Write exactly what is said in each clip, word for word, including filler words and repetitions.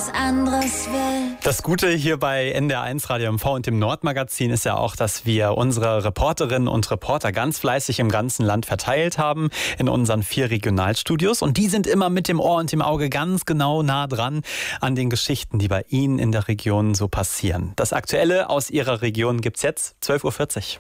was anderes will. Das Gute hier bei N D R eins Radio M V und dem Nordmagazin ist ja auch, dass wir unsere Reporterinnen und Reporter ganz fleißig im ganzen Land verteilt haben in unseren vier Regionalstudios. Und die sind immer mit dem Ohr und dem Auge ganz genau nah dran an den Geschichten, die bei Ihnen in der Region so passieren. Das Aktuelle aus Ihrer Region gibt's jetzt, zwölf Uhr vierzig.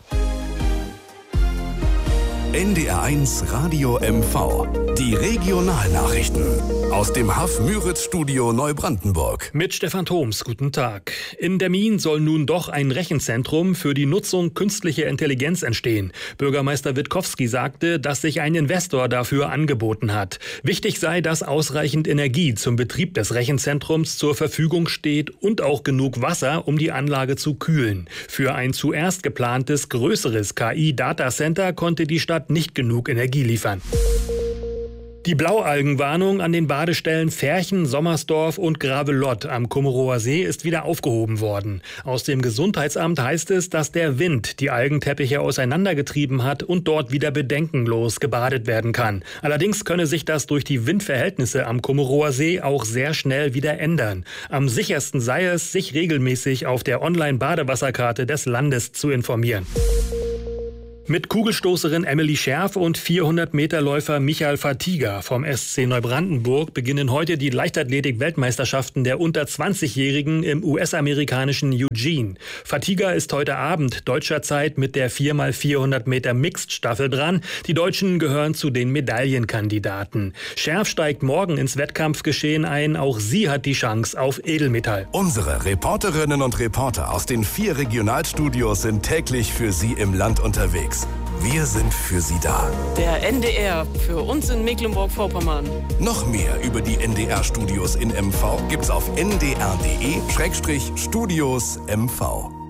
N D R eins Radio M V. Die Regionalnachrichten aus dem Haff-Müritz-Studio Neubrandenburg. Mit Stefan Thoms, guten Tag. In Demmin soll nun doch ein Rechenzentrum für die Nutzung künstlicher Intelligenz entstehen. Bürgermeister Witkowski sagte, dass sich ein Investor dafür angeboten hat. Wichtig sei, dass ausreichend Energie zum Betrieb des Rechenzentrums zur Verfügung steht und auch genug Wasser, um die Anlage zu kühlen. Für ein zuerst geplantes größeres K I-Datacenter konnte die Stadt nicht genug Energie liefern. Die Blaualgenwarnung an den Badestellen Ferchen, Sommersdorf und Gravelott am Kummerower See ist wieder aufgehoben worden. Aus dem Gesundheitsamt heißt es, dass der Wind die Algenteppiche auseinandergetrieben hat und dort wieder bedenkenlos gebadet werden kann. Allerdings könne sich das durch die Windverhältnisse am Kummerower See auch sehr schnell wieder ändern. Am sichersten sei es, sich regelmäßig auf der Online-Badewasserkarte des Landes zu informieren. Mit Kugelstoßerin Emily Scherf und vierhundert-Meter-Läufer Michael Fatiga vom S C Neubrandenburg beginnen heute die Leichtathletik-Weltmeisterschaften der unter zwanzigjährigen im U S-amerikanischen Eugene. Fatiga ist heute Abend deutscher Zeit mit der vier mal vierhundert Meter Mixed-Staffel dran. Die Deutschen gehören zu den Medaillenkandidaten. Scherf steigt morgen ins Wettkampfgeschehen ein. Auch sie hat die Chance auf Edelmetall. Unsere Reporterinnen und Reporter aus den vier Regionalstudios sind täglich für Sie im Land unterwegs. Wir sind für Sie da. Der N D R, für uns in Mecklenburg-Vorpommern. Noch mehr über die N D R-Studios in M V gibt's auf n d r punkt d e Studios M V.